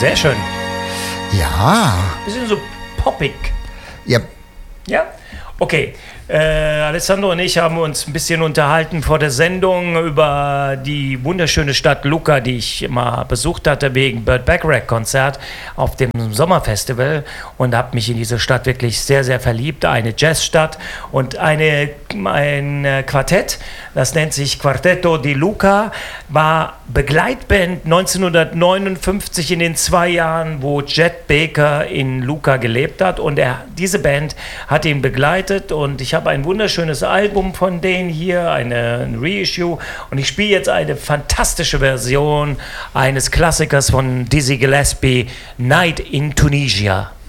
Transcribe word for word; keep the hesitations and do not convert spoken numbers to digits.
Sehr schön. Ja. Bisschen so poppig. Ja. Ja? Okay. Äh, Alessandro und ich haben uns ein bisschen unterhalten vor der Sendung über die wunderschöne Stadt Lucca, die ich mal besucht hatte wegen Burt Bacharach-Konzert auf dem Sommerfestival und habe mich in diese Stadt wirklich sehr, sehr verliebt. Eine Jazzstadt und eine, ein Quartett, das nennt sich Quartetto di Lucca, war Begleitband neunzehnhundertneunundfünfzig in den zwei Jahren, wo Chet Baker in Lucca gelebt hat und er, diese Band hat ihn begleitet und ich habe ein wunderschönes Album von denen hier, eine, ein Reissue und ich spiele jetzt eine fantastische Version eines Klassikers von Dizzy Gillespie, Night in Tunisia.